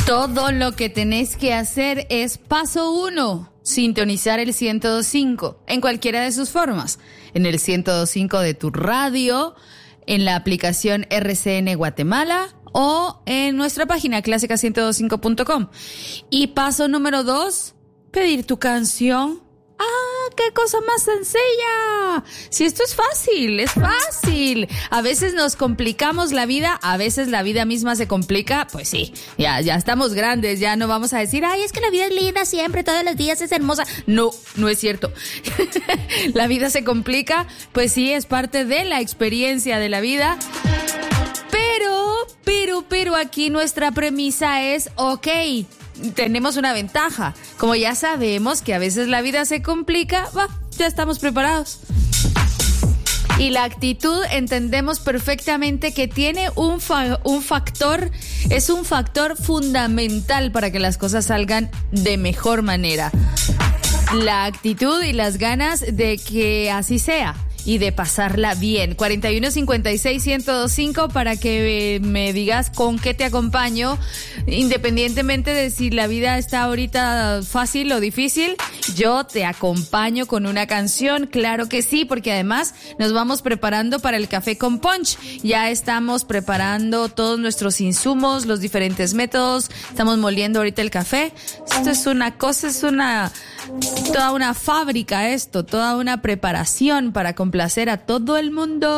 Todo lo que tenés que hacer es paso 1, sintonizar el 102.5 en cualquiera de sus formas. En el 102.5 de tu radio, en la aplicación RCN Guatemala o en nuestra página clásica1025.com. Y paso número 2, pedir tu canción. ¡Ah, qué cosa más sencilla! Si esto es fácil, es fácil. A veces nos complicamos la vida, a veces la vida misma se complica. Pues sí, ya estamos grandes, ya no vamos a decir, ay, es que la vida es linda siempre, todos los días es hermosa. No es cierto. La vida se complica, pues sí, es parte de la experiencia de la vida. Pero aquí nuestra premisa es, ok, tenemos una ventaja. Como ya sabemos que a veces la vida se complica, ya estamos preparados. Y la actitud entendemos perfectamente que tiene un factor, es un factor fundamental para que las cosas salgan de mejor manera. La actitud y las ganas de que así sea. Y de pasarla bien. 4156-1025 para que me digas con qué te acompaño, independientemente de si la vida está ahorita fácil o difícil. Yo te acompaño con una canción, claro que sí, porque además nos vamos preparando para el café con punch. Ya estamos preparando todos nuestros insumos, los diferentes métodos. Estamos moliendo ahorita el café. Esto es una cosa, toda una fábrica esto, toda una preparación para complacer a todo el mundo.